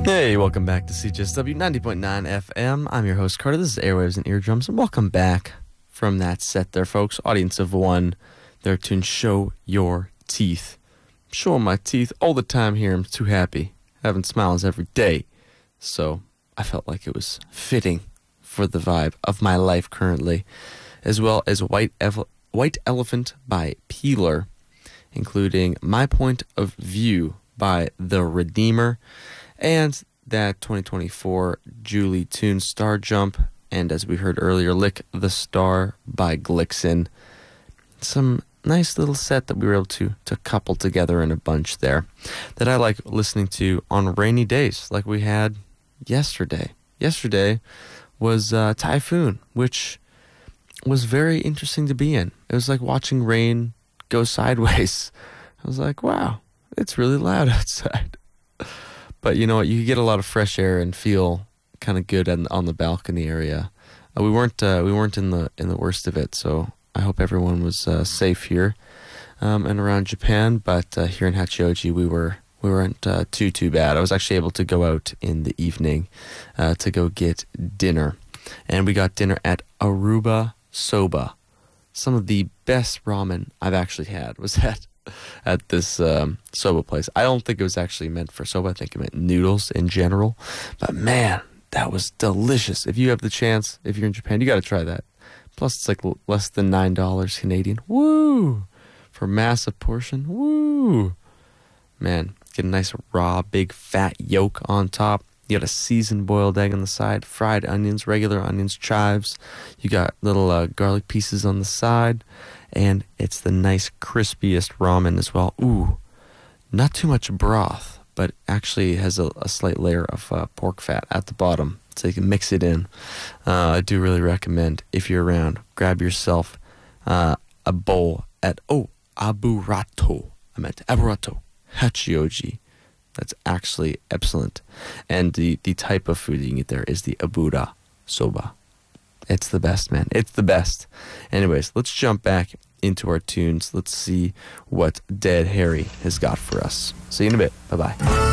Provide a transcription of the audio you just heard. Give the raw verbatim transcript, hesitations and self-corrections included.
Hey, welcome back to C J S W ninety point nine F M. I'm your host, Carter. This is Airwaves and Eardrums, and welcome back from that set there, folks. Audience of one, there to show your teeth. I'm showing my teeth all the time here. I'm too happy. Having smiles every day. So I felt like it was fitting for the vibe of my life currently, as well as White, Ev- White Elephant by Peeler, including My Point of View by The Redeemer, and that twenty twenty-four Julie tune Star Jump, and as we heard earlier, Lick the Star by Glixen. Some nice little set that we were able to, to couple together in a bunch there that I like listening to on rainy days like we had yesterday. Yesterday was uh, Typhoon, which was very interesting to be in. It was like watching rain go sideways. I was like, wow, it's really loud outside. But you know what? You could get a lot of fresh air and feel kind of good on, on the balcony area. Uh, we weren't uh, we weren't in the in the worst of it, so I hope everyone was uh, safe here um, and around Japan. But uh, here in Hachioji, we were we weren't uh, too too bad. I was actually able to go out in the evening uh, to go get dinner, and we got dinner at Aruba Soba. Some of the best ramen I've actually had was at. at this um, soba place. I don't think it was actually meant for soba. I think it meant noodles in general. But man, that was delicious. If you have the chance, if you're in Japan, you got to try that. Plus, it's like l- less than nine dollars Canadian. Woo! For a massive portion. Woo! Man, get a nice raw, big, fat yolk on top. You got a seasoned boiled egg on the side, fried onions, regular onions, chives. You got little uh, garlic pieces on the side. And it's the nice crispiest ramen as well. Ooh, not too much broth, but actually has a, a slight layer of uh, pork fat at the bottom, so you can mix it in. Uh, I do really recommend, if you're around, grab yourself uh, a bowl at, oh, Aburato. I meant Aburato, Hachioji. That's actually excellent. And the, the type of food you can get there is the Abura Soba. It's the best, man. It's the best. Anyways, let's jump back into our tunes. Let's see what Dead Harry has got for us. See you in a bit. Bye-bye.